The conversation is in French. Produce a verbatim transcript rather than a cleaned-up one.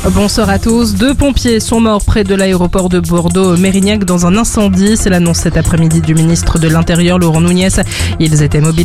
Bonsoir à tous. Deux pompiers sont morts près de l'aéroport de Bordeaux-Mérignac dans un incendie. C'est l'annonce cet après-midi du ministre de l'Intérieur, Laurent Nunez. Ils étaient mobilisés